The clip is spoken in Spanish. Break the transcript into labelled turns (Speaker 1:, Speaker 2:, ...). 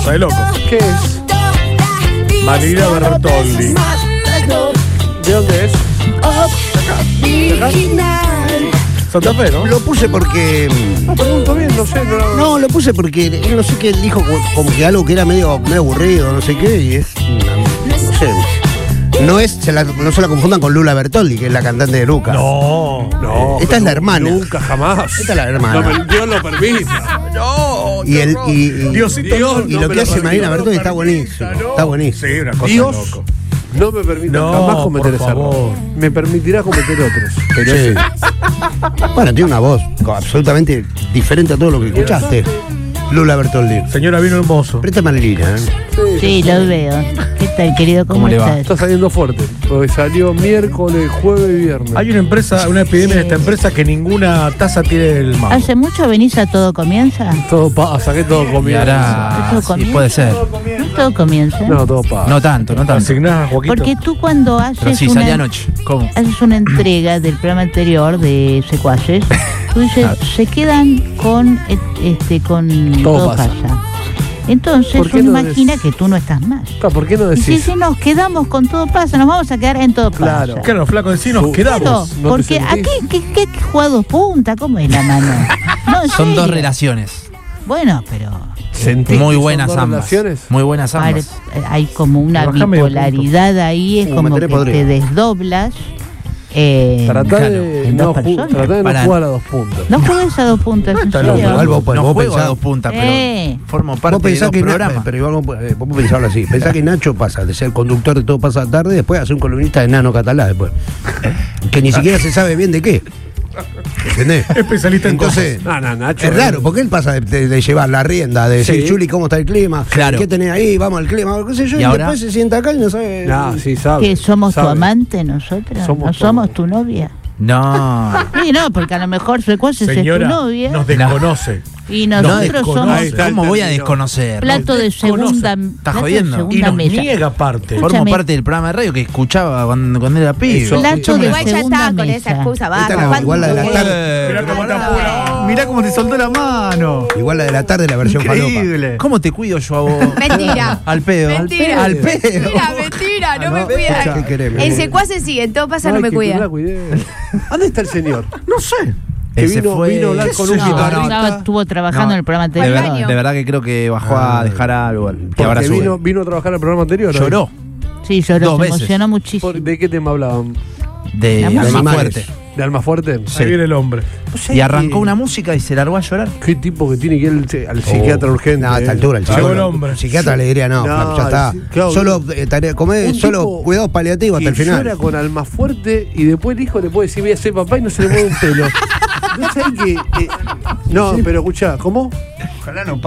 Speaker 1: Está de loco.
Speaker 2: ¿Qué es?
Speaker 1: Marilina Bertoldi.
Speaker 2: ¿De dónde es?
Speaker 1: Santa Fe, ¿no?
Speaker 3: Lo puse porque.
Speaker 2: No, pregunto bien, no sé.
Speaker 3: No, lo puse porque él no sé qué dijo, como que algo que era medio aburrido, no sé qué, y es. No sé. No se la confundan con Lula Bertoldi, que es la cantante de Lucas.
Speaker 2: No.
Speaker 3: Esta es la hermana.
Speaker 2: Nunca, jamás.
Speaker 3: Esta es la hermana.
Speaker 2: No, Dios lo permita.
Speaker 1: No.
Speaker 3: Diosito,
Speaker 2: Dios
Speaker 3: y
Speaker 2: no
Speaker 3: lo
Speaker 2: me
Speaker 3: que
Speaker 2: lo
Speaker 3: hace
Speaker 2: permite.
Speaker 3: Marina Bertoldi está buenísimo. Está buenísimo.
Speaker 1: Sí, una cosa
Speaker 2: Dios
Speaker 1: loco.
Speaker 2: no me permite
Speaker 1: No,
Speaker 2: jamás cometer
Speaker 1: por
Speaker 2: ese error.
Speaker 1: favor.
Speaker 2: Me permitirá cometer otros. Pero
Speaker 3: Sí.
Speaker 2: sí.
Speaker 3: Bueno, tiene una voz absolutamente diferente a todo lo que escuchaste. Lula Bertoldi.
Speaker 1: Señora, vino hermoso.
Speaker 3: Préstame a Marilina,
Speaker 4: Sí, lo veo. ¿Qué tal, querido? ¿Cómo
Speaker 5: le va?
Speaker 4: estás?
Speaker 2: Está saliendo fuerte. Porque salió miércoles, jueves y viernes.
Speaker 1: Hay una epidemia de esta empresa que ninguna taza tiene el mambo.
Speaker 4: ¿Hace mucho venís a Todo Comienza?
Speaker 2: Todo pasa, que todo
Speaker 5: Y
Speaker 2: comienza.
Speaker 5: ahora,
Speaker 4: ¿Todo
Speaker 5: sí,
Speaker 4: comienza?
Speaker 5: puede ser.
Speaker 4: ¿No Todo Comienza?
Speaker 2: No, todo pasa.
Speaker 5: No tanto.
Speaker 1: Asignada, Joaquito.
Speaker 4: Porque tú cuando
Speaker 5: Pero
Speaker 4: haces
Speaker 5: sí, salí anoche. ¿Cómo?
Speaker 4: haces una entrega del programa anterior de Secuaces, tú dices, se quedan con Todo
Speaker 2: pasa.
Speaker 4: pasa. Entonces
Speaker 2: ¿Por qué
Speaker 4: uno
Speaker 2: no
Speaker 4: imagina que tú no estás más.
Speaker 2: ¿Por qué no
Speaker 4: Y si
Speaker 2: decís?
Speaker 4: nos quedamos con Todo pasa, nos vamos a quedar en Todo
Speaker 2: Claro.
Speaker 4: pasa.
Speaker 1: Claro, flaco, en sí nos
Speaker 2: Claro.
Speaker 1: quedamos.
Speaker 2: ¿No te
Speaker 4: Porque
Speaker 2: sentís?
Speaker 4: aquí, ¿qué jugados punta? ¿Cómo es la mano? No, en
Speaker 5: Son dos
Speaker 4: serio.
Speaker 5: relaciones.
Speaker 4: Bueno, pero
Speaker 2: ¿Sentís
Speaker 5: Muy
Speaker 2: que son
Speaker 5: buenas
Speaker 2: dos
Speaker 5: ambas.
Speaker 2: relaciones?
Speaker 5: Muy buenas ambas.
Speaker 4: hay como una
Speaker 1: Bajá medio
Speaker 4: bipolaridad ahí, es
Speaker 3: Me
Speaker 4: como
Speaker 3: tenés
Speaker 4: que
Speaker 3: podrido.
Speaker 4: te desdoblas.
Speaker 2: Tratá
Speaker 5: claro,
Speaker 2: de
Speaker 4: en
Speaker 2: no
Speaker 4: dos personas.
Speaker 5: Para-
Speaker 2: jugar a dos puntos.
Speaker 4: No juegues a dos puntas, ¿en
Speaker 1: está
Speaker 4: serio?
Speaker 1: loco.
Speaker 3: Igual vos
Speaker 5: No juego
Speaker 3: pensás-
Speaker 5: a dos puntas, pero formo
Speaker 3: Vos
Speaker 5: parte de
Speaker 3: pensás
Speaker 5: dos
Speaker 3: que
Speaker 5: programas.
Speaker 3: pero igual vos pensarlo así. Pensás que Nacho pasa de ser conductor de Todo Pasa Tarde después a ser un columnista de Nano Catalá después. Que ni siquiera se sabe bien de qué. ¿Entendés?
Speaker 1: Especialista en
Speaker 3: Entonces,
Speaker 2: No, Nacho.
Speaker 3: es raro, porque él pasa de llevar la rienda, de decir,
Speaker 2: Sí.
Speaker 3: Chuli, ¿cómo está el clima?
Speaker 5: Claro.
Speaker 3: ¿Qué tenés ahí? Vamos al clima, qué sé yo.
Speaker 5: ¿Y
Speaker 3: Y,
Speaker 5: ahora?
Speaker 3: después se sienta acá y no sabe.
Speaker 2: No, sí, sabe.
Speaker 4: ¿Que somos tu
Speaker 2: sabe.
Speaker 4: amante nosotros?
Speaker 2: Somos
Speaker 4: ¿No
Speaker 2: tu-
Speaker 4: somos tu novia?
Speaker 5: No.
Speaker 4: Sí, no, porque a lo mejor Secuaces
Speaker 1: Señora,
Speaker 4: es tu novia
Speaker 1: nos desconoce.
Speaker 4: y
Speaker 1: no
Speaker 4: nosotros
Speaker 1: desconoce.
Speaker 4: somos
Speaker 2: Ahí está.
Speaker 5: ¿Cómo voy a
Speaker 2: término.
Speaker 5: desconocer?
Speaker 4: plato de
Speaker 1: desconoce.
Speaker 4: segunda,
Speaker 5: ¿Estás
Speaker 4: plato de
Speaker 5: jodiendo?
Speaker 4: segunda
Speaker 1: Y nos
Speaker 4: mesa.
Speaker 1: niega parte.
Speaker 5: Formo
Speaker 4: Escúchame.
Speaker 5: parte del programa de radio que escuchaba cuando era pibe.
Speaker 2: Eso.
Speaker 4: Plato de
Speaker 6: Igual ya
Speaker 4: segunda
Speaker 6: está con
Speaker 4: mesa.
Speaker 6: esa excusa, va.
Speaker 3: Esta es igual la de la tarde.
Speaker 1: Mirá cómo está apurado.
Speaker 5: Mirá cómo te soltó la mano.
Speaker 3: Igual la de la tarde, la versión falopa.
Speaker 5: ¿Cómo te cuido yo a vos?
Speaker 6: Mentira.
Speaker 5: Al pedo.
Speaker 6: Mentira.
Speaker 5: Al pedo.
Speaker 6: Mentira, no me
Speaker 3: ¿Qué
Speaker 6: cuida.
Speaker 3: querés?
Speaker 6: En Secuaces sí, en Todo pasa no
Speaker 2: Ay,
Speaker 6: me
Speaker 2: que
Speaker 6: cuida.
Speaker 2: la cuidé. ¿Dónde está el señor?
Speaker 1: No sé.
Speaker 2: Que
Speaker 5: Ese
Speaker 2: vino
Speaker 5: fue.
Speaker 2: a hablar con un
Speaker 4: No,
Speaker 2: guitarrista.
Speaker 4: estuvo trabajando
Speaker 5: No,
Speaker 4: en el programa
Speaker 5: De
Speaker 4: anterior.
Speaker 6: baño.
Speaker 5: verdad, de verdad que creo que bajó a dejar algo. Que ahora
Speaker 2: Porque
Speaker 5: sube.
Speaker 2: vino a trabajar al programa anterior. ¿no?
Speaker 5: Lloró.
Speaker 4: Sí, lloró,
Speaker 5: Dos
Speaker 4: se
Speaker 5: veces.
Speaker 4: emocionó muchísimo.
Speaker 2: ¿De qué tema hablaban?
Speaker 5: De
Speaker 4: La
Speaker 5: Alma
Speaker 3: música.
Speaker 5: Fuerte.
Speaker 2: ¿De Alma Fuerte?
Speaker 1: Ahí viene el hombre.
Speaker 5: Y arrancó una música y se largó a llorar.
Speaker 2: ¿Qué tipo que tiene que ir al psiquiatra urgente?
Speaker 3: No, a esta altura el
Speaker 1: Llegó
Speaker 3: psicólogo.
Speaker 1: el hombre.
Speaker 3: El psiquiatra le diría no,
Speaker 2: No,
Speaker 3: flaco, ya está.
Speaker 2: sí, claro.
Speaker 3: Solo
Speaker 2: Un
Speaker 3: solo
Speaker 2: tipo
Speaker 3: cuidados paliativos hasta el
Speaker 2: que
Speaker 3: final.
Speaker 2: llora con Alma Fuerte y después el hijo le puede decir voy a ser papá y no se le mueve un pelo. ¿No sabés que? No, pero escuchá, ¿cómo?
Speaker 5: Ojalá no